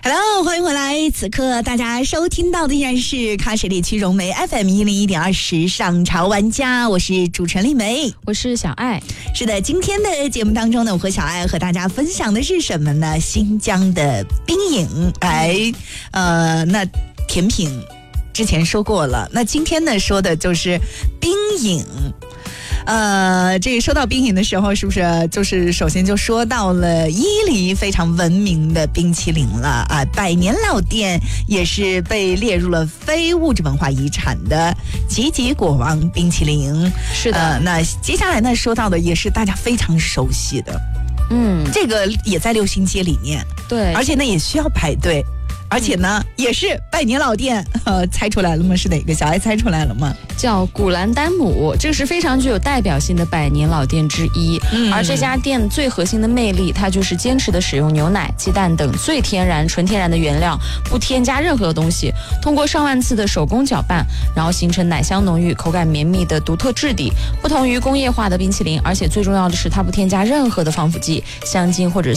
Hello， 欢迎回来。此刻大家收听到的依然是喀什地区融媒 FM101.2时尚潮玩家，我是主持人丽梅， 我是小爱。 是的，今天的节目当中呢，我和小爱和大家分享的是什么呢？新疆的冰饮。那甜品之前说过了，那今天呢说的就是冰饮。这个说到冰饮的时候，是不是就是首先就说到了伊犁非常闻名的冰淇淋了啊？百年老店也是被列入了非物质文化遗产的吉吉果王冰淇淋。 是的， 那接下来呢说到的也是大家非常熟悉的，这个也在六星街里面， 对， 而且呢也需要排队。而且呢，也是百年老店，猜出来了吗？是哪个？小爱猜出来了吗？ 叫古兰丹姆，这是非常具有代表性的百年老店之一。而这家店最核心的魅力，它就是坚持的使用牛奶、鸡蛋等最天然、纯天然的原料，不添加任何东西，通过上万次的手工搅拌，然后形成奶香浓郁、口感绵密的独特质地。不同于工业化的冰淇淋，而且最重要的是，它不添加任何的防腐剂、香精或者